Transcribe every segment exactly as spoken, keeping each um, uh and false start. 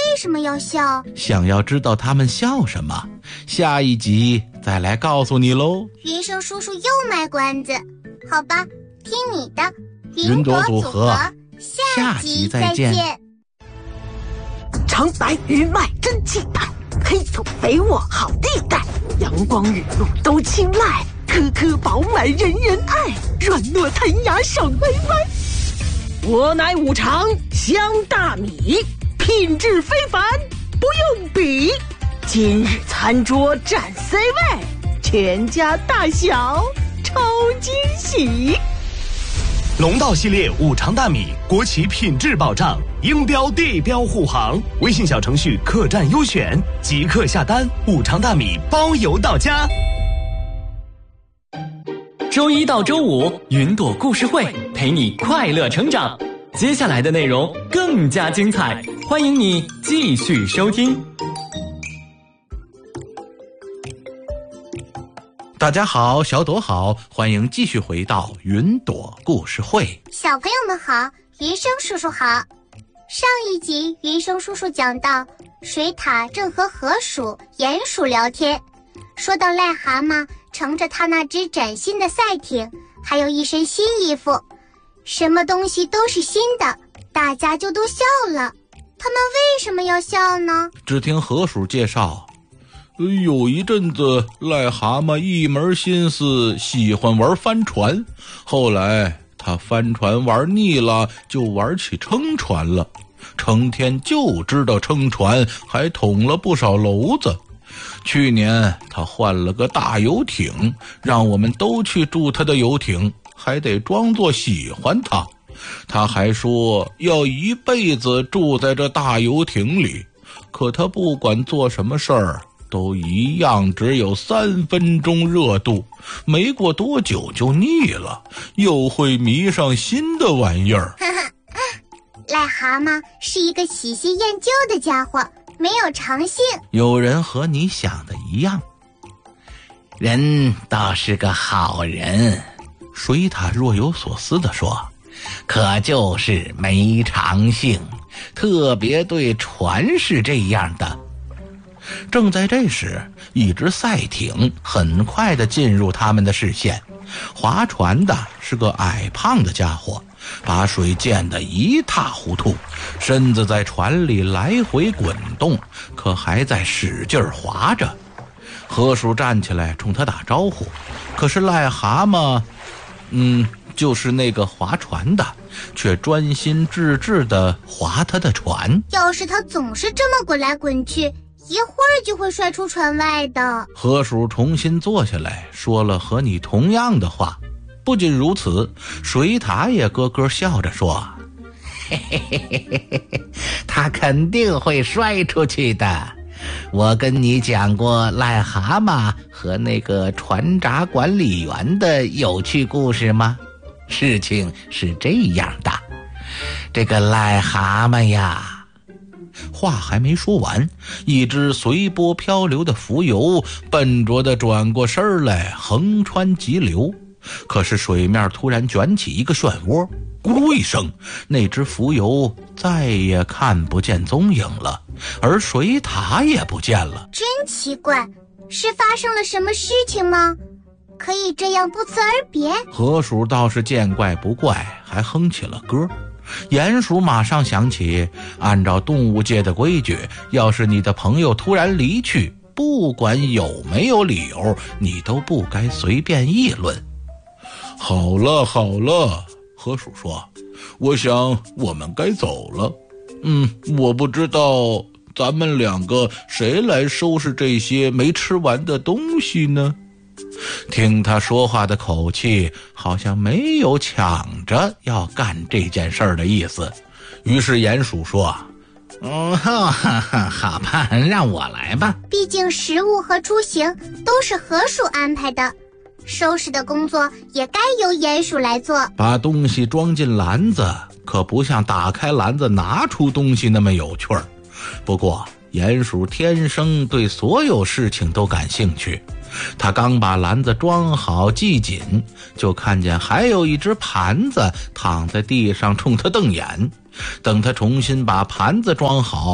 什么要笑？ 想要知道他们笑什么，下一集再来告诉你喽。 云生叔叔又卖关子，好吧，听你的。 云朵组合， 下集再见。 长白云脉真气派，黑土肥沃好地带，阳光雨露都青睐，颗颗饱满人人爱，软糯弹牙手歪歪。我乃五常香大米，品质非凡，不用比。今日餐桌占 C 位，全家大小超惊喜。 龙道系列五常大米，国企品质保障，英标地标护航。微信小程序客栈优选，即刻下单，五常大米包邮到家。 周一到周五，云朵故事会陪你快乐成长。接下来的内容更加精彩，欢迎你继续收听。 大家好，小朵好，欢迎继续回到云朵故事会。 小朋友们好，云生叔叔好。上一集云生叔叔讲到，水獭正和河鼠、鼹鼠聊天，说到癞蛤蟆乘着他那只崭新的赛艇，还有一身新衣服，什么东西都是新的，大家就都笑了。他们为什么要笑呢？ 只听河鼠介绍，有一阵子癞蛤蟆一门心思喜欢玩帆船，后来他帆船玩腻了，就玩起撑船了，成天就知道撑船，还捅了不少篓子。去年他换了个大游艇，让我们都去住他的游艇，还得装作喜欢他。他还说要一辈子住在这大游艇里，可他不管做什么事儿都一样，只有三分钟热度，没过多久就腻了，又会迷上新的玩意儿。 癞蛤蟆是一个喜新厌旧的家伙，没有长性。 有人和你想的一样， 人倒是个好人， 水獭若有所思地说， 可就是没长性，特别对船是这样的。 正在这时，一只赛艇很快地进入他们的视线。划船的是个矮胖的家伙，把水溅得一塌糊涂，身子在船里来回滚动，可还在使劲划着。河鼠站起来冲他打招呼，可是癞蛤蟆嗯就是那个划船的，却专心致志地划他的船。 要是他总是这么滚来滚去，一会儿就会摔出船外的。 河鼠重新坐下来，说了和你同样的话。不仅如此，水獭也咯咯笑着说， 嘿嘿嘿嘿嘿嘿，他肯定会摔出去的。我跟你讲过癞蛤蟆和那个船闸管理员的有趣故事吗？事情是这样的，这个癞蛤蟆呀， 话还没说完，一只随波漂流的浮游笨拙地转过身来，横穿急流。可是水面突然卷起一个漩涡，咕噜一声，那只浮游再也看不见踪影了，而水獭也不见了。 真奇怪，是发生了什么事情吗？可以这样不辞而别？ 河鼠倒是见怪不怪，还哼起了歌。鼹鼠马上想起，按照动物界的规矩，要是你的朋友突然离去，不管有没有理由，你都不该随便议论。好了好了，河鼠说，我想我们该走了。嗯，我不知道咱们两个谁来收拾这些没吃完的东西呢？听他说话的口气，好像没有抢着要干这件事儿的意思。于是鼹鼠说， 嗯，哈哈，好吧，让我来吧。 毕竟食物和出行都是河鼠安排的，收拾的工作也该由鼹鼠来做。 把东西装进篮子，可不像打开篮子拿出东西那么有趣儿。不过鼹鼠天生对所有事情都感兴趣，他刚把篮子装好系紧，就看见还有一只盘子躺在地上冲他瞪眼。等他重新把盘子装好，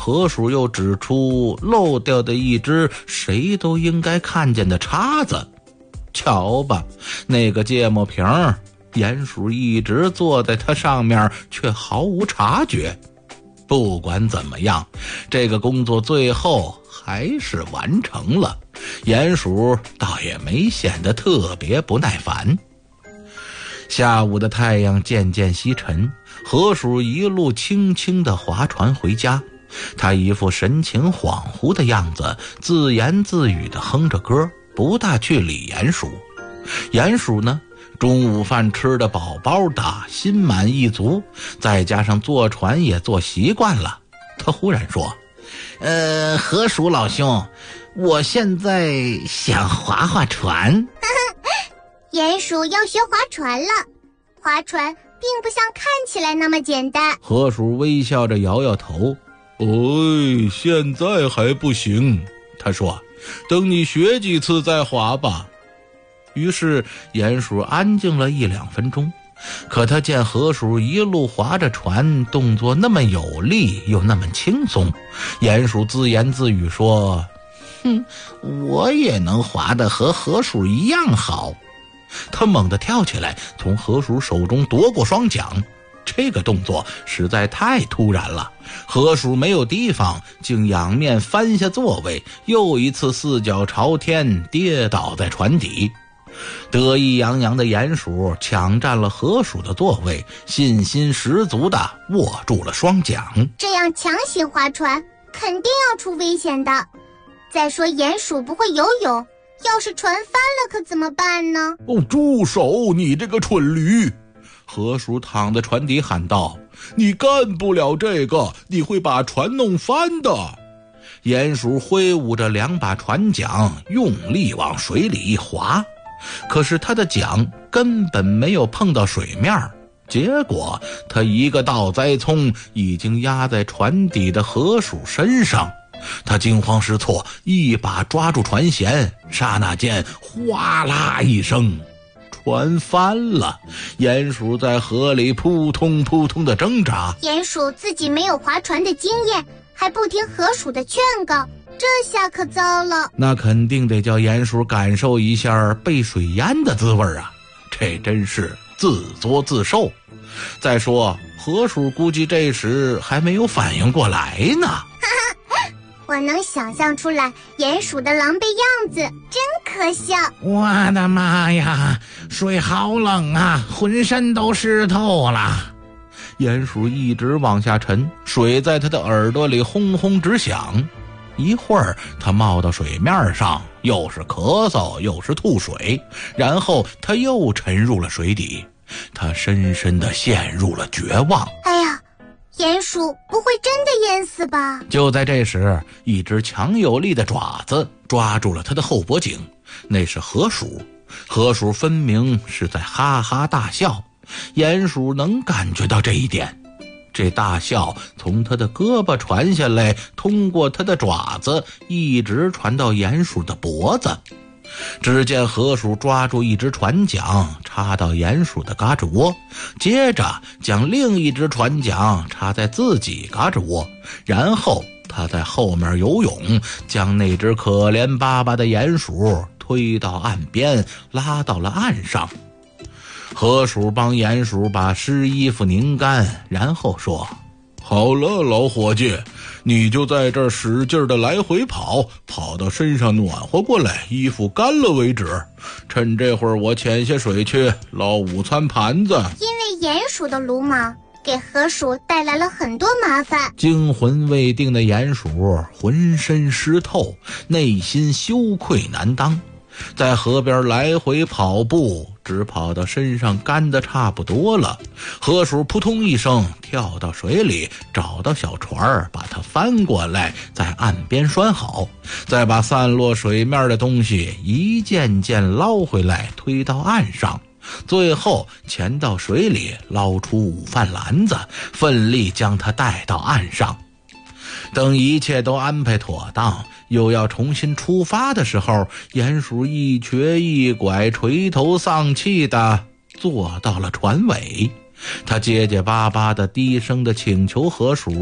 河鼠又指出漏掉的一只谁都应该看见的叉子。瞧吧，那个芥末瓶，鼹鼠一直坐在它上面，却毫无察觉。不管怎么样，这个工作最后还是完成了，鼹鼠倒也没显得特别不耐烦。下午的太阳渐渐西沉，河鼠一路轻轻地划船回家，他一副神情恍惚的样子，自言自语地哼着歌，不大去理鼹鼠。鼹鼠呢，中午饭吃得饱饱的，心满意足，再加上坐船也坐习惯了，他忽然说：呃，河鼠老兄，我现在想划划船。 鼹鼠要学划船了，划船并不像看起来那么简单。 河鼠微笑着摇摇头：哎，现在还不行。他说：等你学几次再划吧。于是鼹鼠安静了一两分钟，可他见河鼠一路划着船，动作那么有力又那么轻松，鼹鼠自言自语说：哼，我也能划得和河鼠一样好。他猛地跳起来，从河鼠手中夺过双桨。这个动作实在太突然了，河鼠没有提防，竟仰面翻下座位，又一次四脚朝天跌倒在船底。得意洋洋的鼹鼠抢占了河鼠的座位，信心十足地握住了双桨。 这样强行划船肯定要出危险的。再说鼹鼠不会游泳，要是船翻了可怎么办呢？ 哦，住手，你这个蠢驴！河鼠躺在船底喊道：你干不了这个，你会把船弄翻的。鼹鼠挥舞着两把船桨，用力往水里一划，可是他的桨根本没有碰到水面，结果他一个倒栽葱已经压在船底的河鼠身上。他惊慌失措，一把抓住船舷，刹那间哗啦一声，船翻了。鼹鼠在河里扑通扑通的挣扎。 鼹鼠自己没有划船的经验，还不听河鼠的劝告，这下可糟了。 那肯定得叫鼹鼠感受一下被水淹的滋味啊，这真是自作自受。再说河鼠估计这时还没有反应过来呢。 我能想象出来鼹鼠的狼狈样子，真可笑。 我的妈呀，水好冷啊，浑身都湿透了。 鼹鼠一直往下沉，水在他的耳朵里轰轰直响。一会儿他冒到水面上，又是咳嗽又是吐水，然后他又沉入了水底。他深深地陷入了绝望。 哎呀，鼹鼠不会真的淹死吧？ 就在这时，一只强有力的爪子抓住了他的后脖颈，那是河鼠。河鼠分明是在哈哈大笑，鼹鼠能感觉到这一点。这大笑从他的胳膊传下来，通过他的爪子一直传到鼹鼠的脖子。只见河鼠抓住一只船桨插到鼹鼠的嘎吱窝，接着将另一只船桨插在自己嘎吱窝，然后他在后面游泳，将那只可怜巴巴的鼹鼠推到岸边，拉到了岸上。河鼠帮鼹鼠把湿衣服拧干，然后说：好了，老伙计，你就在这儿使劲的来回跑，跑到身上暖和过来，衣服干了为止。趁这会儿我潜下水去捞午餐盘子。 因为鼹鼠的鲁莽给河鼠带来了很多麻烦。 惊魂未定的鼹鼠浑身湿透，内心羞愧难当，在河边来回跑步，只跑到身上干得差不多了。河鼠扑通一声跳到水里，找到小船，把它翻过来，在岸边拴好，再把散落水面的东西一件件捞回来，推到岸上，最后潜到水里，捞出午饭篮子，奋力将它带到岸上。等一切都安排妥当，又要重新出发的时候，鼹鼠一瘸一拐，垂头丧气地坐到了船尾。他结结巴巴地低声地请求河鼠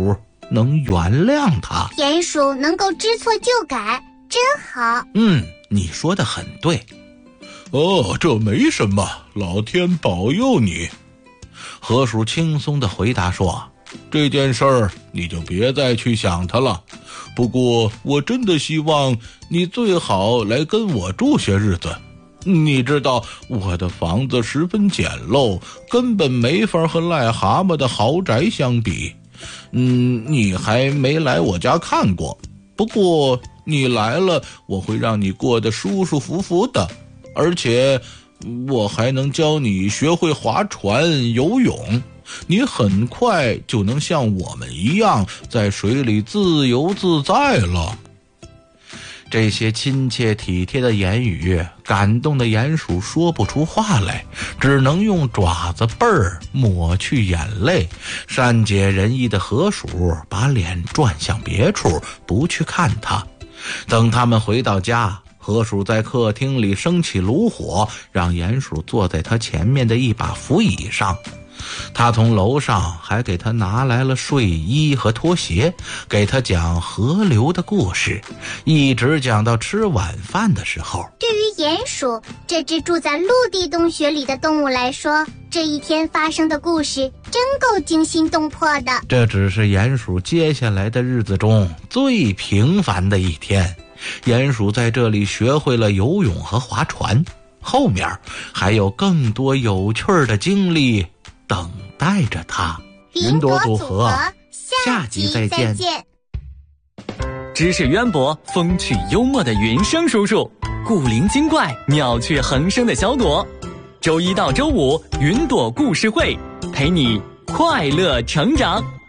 能原谅他。 鼹鼠能够知错就改，真好。 嗯，你说得很对。 哦，这没什么，老天保佑你。 河鼠轻松地回答说， 这件事儿你就别再去想它了。不过我真的希望你最好来跟我住些日子。你知道我的房子十分简陋，根本没法和癞蛤蟆的豪宅相比。嗯，你还没来我家看过，不过你来了，我会让你过得舒舒服服的，而且我还能教你学会划船、游泳。你很快就能像我们一样在水里自由自在了。 这些亲切体贴的言语感动的鼹鼠说不出话来，只能用爪子背儿抹去眼泪。善解人意的河鼠把脸转向别处，不去看他。等他们回到家，河鼠在客厅里升起炉火，让鼹鼠坐在他前面的一把扶椅上。他从楼上还给他拿来了睡衣和拖鞋，给他讲河流的故事，一直讲到吃晚饭的时候。 对于鼹鼠这只住在陆地洞穴里的动物来说，这一天发生的故事真够惊心动魄的。 这只是鼹鼠接下来的日子中最平凡的一天。鼹鼠在这里学会了游泳和划船，后面还有更多有趣的经历等待着他。 云朵组合， 下集再见。 知识渊博、风趣幽默的云生叔叔，古灵精怪、妙趣横生的小朵。周一到周五，云朵故事会陪你快乐成长。